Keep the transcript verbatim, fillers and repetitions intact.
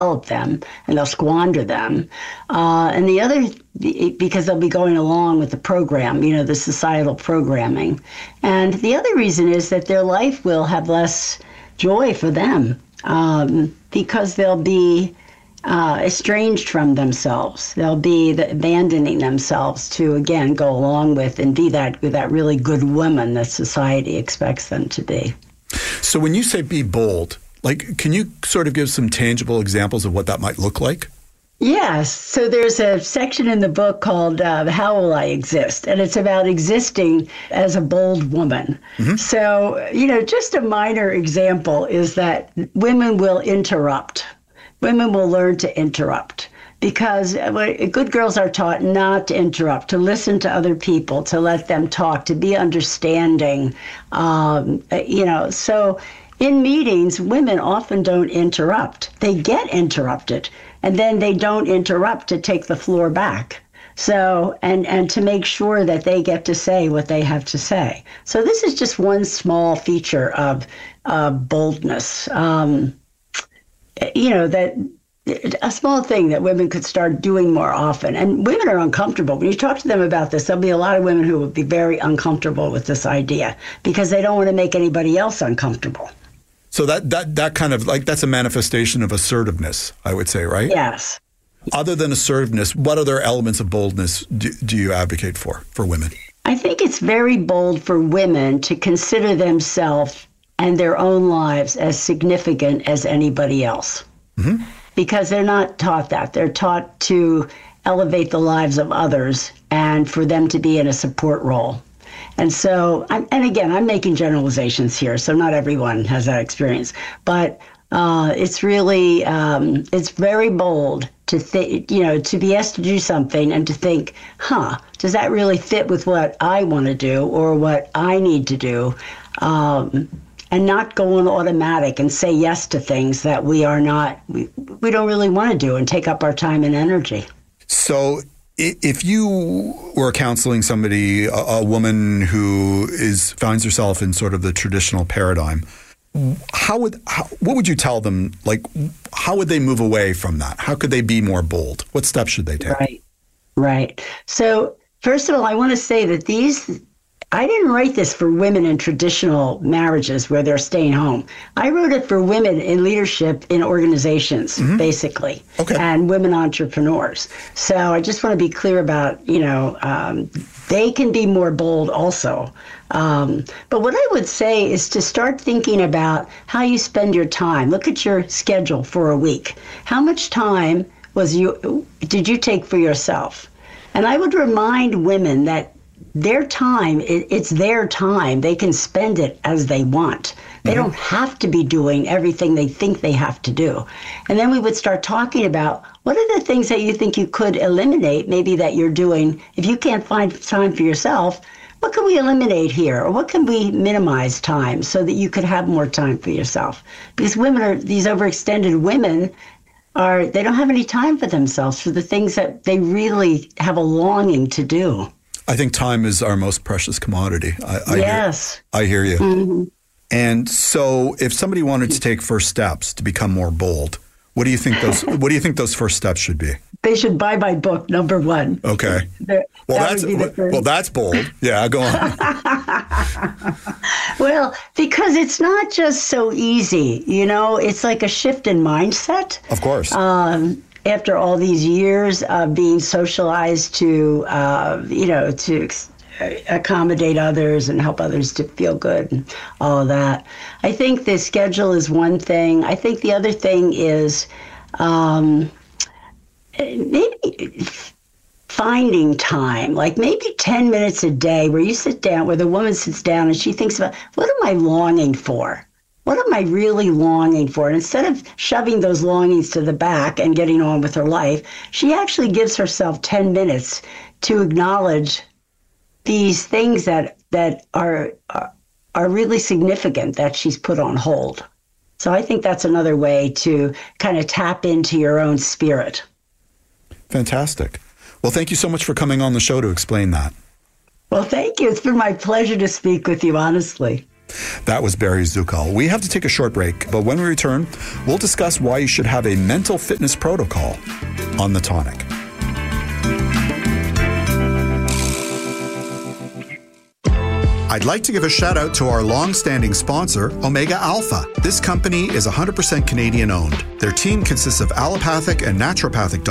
develop them and they'll squander them. Uh, and the other, because they'll be going along with the program, you know, the societal programming. And the other reason is that their life will have less joy for them um, because they'll be uh, estranged from themselves. They'll be the, abandoning themselves to, again, go along with and be that, that really good woman that society expects them to be. So when you say be bold, like, can you sort of give some tangible examples of what that might look like? Yes. So there's a section in the book called uh, How Will I Exist? And it's about existing as a bold woman. Mm-hmm. So, you know, just a minor example is that women will interrupt. Women will learn to interrupt because good girls are taught not to interrupt, to listen to other people, to let them talk, to be understanding. Um, you know, so in meetings, women often don't interrupt. They get interrupted, and then they don't interrupt to take the floor back. So, and, and to make sure that they get to say what they have to say. So this is just one small feature of uh, boldness. Um, you know, that a small thing that women could start doing more often. And women are uncomfortable. When you talk to them about this, there'll be a lot of women who will be very uncomfortable with this idea because they don't want to make anybody else uncomfortable. So that, that, that kind of like, that's a manifestation of assertiveness, I would say, right? Yes. Other than assertiveness, what other elements of boldness do, do you advocate for, for women? I think it's very bold for women to consider themselves and their own lives as significant as anybody else. Mm-hmm. Because they're not taught that. They're taught to elevate the lives of others and for them to be in a support role. And so, and again, I'm making generalizations here, so not everyone has that experience. But uh, it's really, um, it's very bold to think, you know, to be asked to do something and to think, huh, does that really fit with what I want to do or what I need to do? Um, and not go on automatic and say yes to things that we are not, we, we don't really want to do and take up our time and energy. So if you were counseling somebody, a, a woman who is finds herself in sort of the traditional paradigm, how would how, what would you tell them? Like, how would they move away from that? How could they be more bold? What steps should they take? Right, right. So first of all, I want to say that these, I didn't write this for women in traditional marriages where they're staying home. I wrote it for women in leadership in organizations, mm-hmm. basically, okay. and women entrepreneurs. So I just want to be clear about, you know, um, they can be more bold also. Um, but what I would say is to start thinking about how you spend your time. Look at your schedule for a week. How much time was you did you take for yourself? And I would remind women that their time, it, it's their time. They can spend it as they want. They mm-hmm. don't have to be doing everything they think they have to do. And then we would start talking about what are the things that you think you could eliminate, maybe that you're doing. If you can't find time for yourself, what can we eliminate here? Or what can we minimize time so that you could have more time for yourself? Because women are, these overextended women are, they don't have any time for themselves, for the things that they really have a longing to do. I think time is our most precious commodity. I, I yes. Hear, I hear you. Mm-hmm. And so if somebody wanted to take first steps to become more bold, what do you think those what do you think those first steps should be? They should buy my book, number one. Okay. The, well, that that's would be the first. well, that's bold. Yeah, go on. Well, because it's not just so easy, you know, it's like a shift in mindset. Of course. Um, after all these years of being socialized to, uh, you know, to ex- accommodate others and help others to feel good and all of that. I think the schedule is one thing. I think the other thing is um, maybe finding time, like maybe ten minutes a day where you sit down, where the woman sits down and she thinks about, what am I longing for? What am I really longing for? And instead of shoving those longings to the back and getting on with her life, she actually gives herself ten minutes to acknowledge these things that that are, are are really significant that she's put on hold. So I think that's another way to kind of tap into your own spirit. Fantastic. Well, thank you so much for coming on the show to explain that. Well, thank you. It's been my pleasure to speak with you, honestly. That was Barry Zuckel. We have to take a short break, but when we return, we'll discuss why you should have a mental fitness protocol on The Tonic. I'd like to give a shout out to our long-standing sponsor, Omega Alpha. This company is one hundred percent Canadian owned. Their team consists of allopathic and naturopathic doctors